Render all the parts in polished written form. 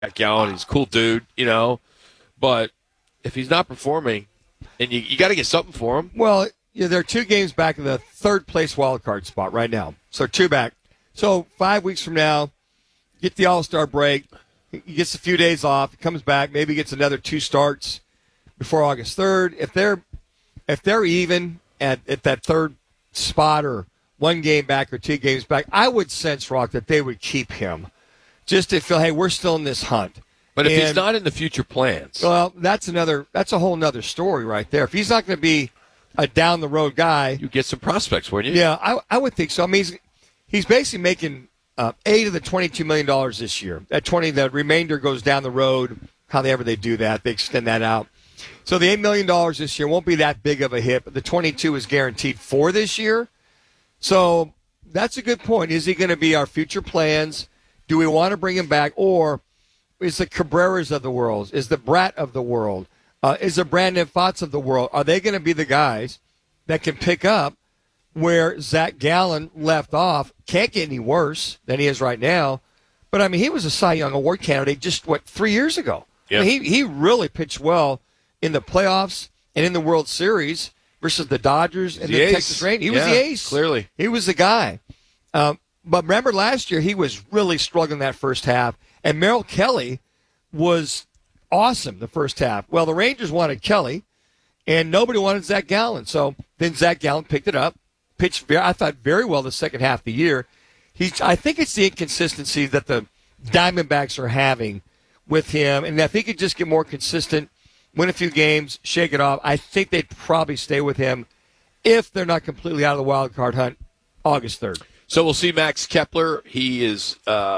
Gallen. He's a cool dude, But if he's not performing, and you got to get something for him. Well, they're 2 games back in the third-place wild card spot right now. So 2 back. So 5 weeks from now, get the All-Star break. He gets a few days off. He comes back. Maybe gets another 2 starts before August 3rd. If they're even at that third spot or 1 game back or 2 games back, I would sense, Rock, that they would keep him just to feel, hey, we're still in this hunt. But if he's not in the future plans. Well, that's a whole nother story right there. If he's not going to be a down-the-road guy. You get some prospects, wouldn't you? Yeah, I would think so. I mean, he's basically making $8 of the $22 million this year. That 20, the remainder goes down the road. However they do that, they extend that out. So the $8 million this year won't be that big of a hit, but the 22 is guaranteed for this year. So that's a good point. Is he going to be our future plans? Do we want to bring him back? Or is the Cabreras of the world? Is the Bratt of the world? Is the Brandon Pfaadt of the world? Are they going to be the guys that can pick up where Zach Gallen left off? Can't get any worse than he is right now. But, I mean, he was a Cy Young Award candidate just, 3 years ago? Yeah. I mean, he really pitched well in the playoffs and in the World Series versus the Dodgers and the Texas Rangers. He was the ace. Clearly. He was the guy. But remember last year he was really struggling that first half. And Merrill Kelly was awesome the first half. Well, the Rangers wanted Kelly, and nobody wanted Zach Gallen. So then Zach Gallen picked it up, pitched, I thought, very well the second half of the year. I think it's the inconsistency that the Diamondbacks are having with him, and if he could just get more consistent, win a few games, shake it off, I think they'd probably stay with him if they're not completely out of the wild card hunt August 3rd. So we'll see Max Kepler. He has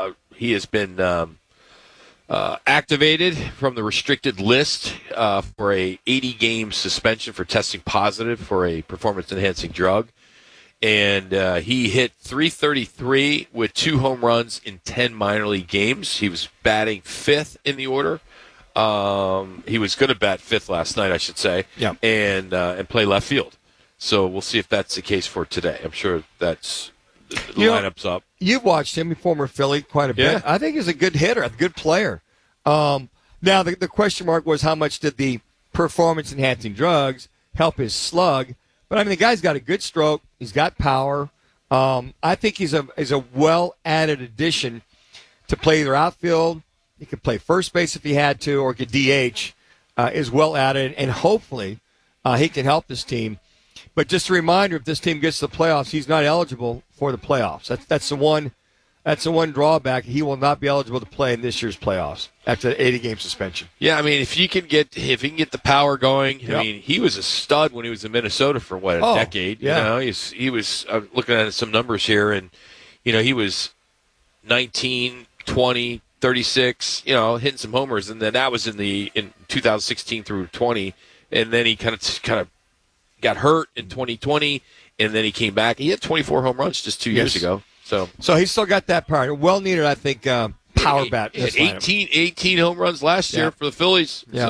been activated from the restricted list for a 80-game suspension for testing positive for a performance-enhancing drug. And he hit .333 with 2 home runs in 10 minor league games. He was batting 5th in the order. He was going to bat 5th last night, I should say, yeah. and play left field. So we'll see if that's the case for today. I'm sure that's the lineup's up. You've watched him, former Philly, quite a bit. Yeah. I think he's a good hitter, a good player. Now, the question mark was how much did the performance-enhancing drugs help his slug? But, I mean, the guy's got a good stroke. He's got power. I think he's a well-added addition to play either outfield. He could play first base if he had to, or could DH. Is well-added, and hopefully he can help this team. But just a reminder, if this team gets to the playoffs, he's not eligible for the playoffs. That's the one drawback. He will not be eligible to play in this year's playoffs after the 80-game suspension. Yeah, I mean, if he can get the power going, Yep. I mean, he was a stud when he was in Minnesota for a decade. Yeah. He was looking at some numbers here, and he was 19, 20, 36, hitting some homers, and then that was in 2016 through 20, and then he kind of got hurt in 2020, and then he came back. He had 24 home runs just 2 years ago. So he's still got that power. Well needed, I think, power bat. He had 18 home runs last year for the Phillies. Yeah.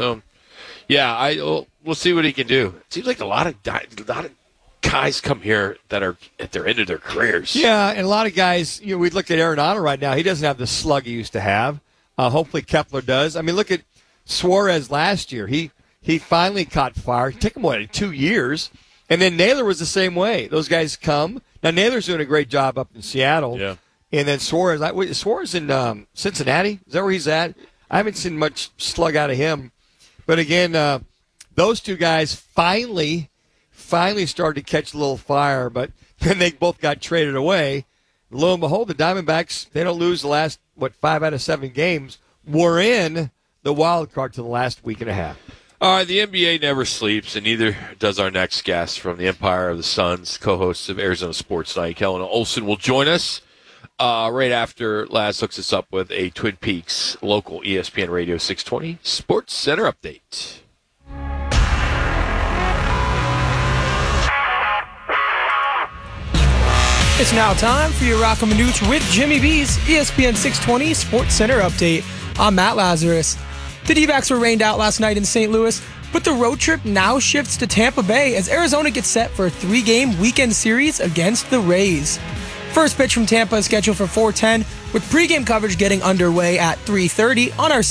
So, we'll see what he can do. It seems like a lot of guys come here that are at their end of their careers. Yeah, and a lot of guys, we look at Arenado right now. He doesn't have the slug he used to have. Hopefully Kepler does. I mean, look at Suarez last year. He finally caught fire. It took him, 2 years? And then Naylor was the same way. Those guys come. Now, Naylor's doing a great job up in Seattle. Yeah. And then Suarez in Cincinnati? Is that where he's at? I haven't seen much slug out of him. But again, those two guys finally started to catch a little fire, but then they both got traded away. Lo and behold, the Diamondbacks, they don't lose the last, 5 out of 7 games. We're in the wild card to the last week and a half. All right, the NBA never sleeps, and neither does our next guest from the Empire of the Suns, co-host of Arizona Sports Night. Kellen Olson will join us right after Laz hooks us up with a Twin Peaks local ESPN Radio 620 Sports Center update. It's now time for your Rock 'em Manooch with Jimmy B's ESPN 620 Sports Center update. I'm Matt Lazarus. The D-backs were rained out last night in St. Louis, but the road trip now shifts to Tampa Bay as Arizona gets set for a 3-game weekend series against the Rays. First pitch from Tampa is scheduled for 4:10, with pregame coverage getting underway at 3:30 on our